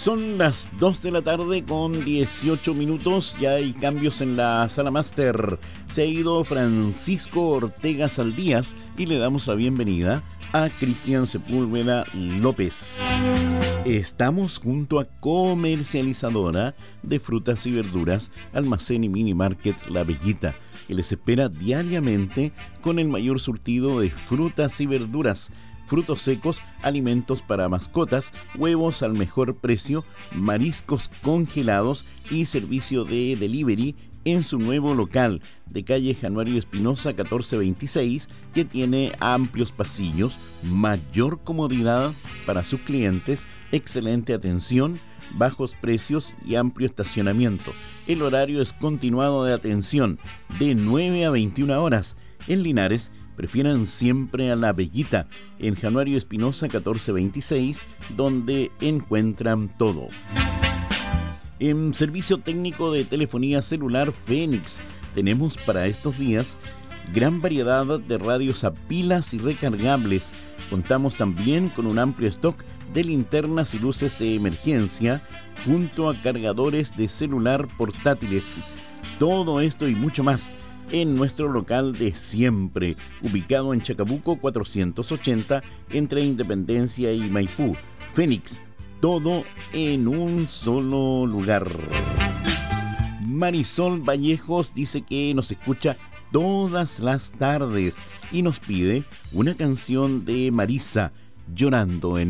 Son las 2 de la tarde con 18 minutos. Ya hay cambios en la sala máster. Se ha ido Francisco Ortega Saldías y le damos la bienvenida a Cristian Sepúlveda López. Estamos junto a comercializadora de frutas y verduras, Almacén y Mini Market La Bellita, que les espera diariamente con el mayor surtido de frutas y verduras, frutos secos, alimentos para mascotas, huevos al mejor precio, mariscos congelados y servicio de delivery en su nuevo local de calle Januario Espinosa 1426, que tiene amplios pasillos, mayor comodidad para sus clientes, excelente atención, bajos precios y amplio estacionamiento. El horario es continuado de atención de 9 a 21 horas. En Linares, prefieran siempre a La Bellita, en Januario Espinosa 1426, donde encuentran todo. En servicio técnico de telefonía celular Fénix, tenemos para estos días gran variedad de radios a pilas y recargables. Contamos también con un amplio stock de linternas y luces de emergencia, junto a cargadores de celular portátiles. Todo esto y mucho más en nuestro local de siempre, ubicado en Chacabuco 480, entre Independencia y Maipú. Fénix, todo en un solo lugar. Marisol Vallejos dice que nos escucha todas las tardes y nos pide una canción de Marisa, Llorando en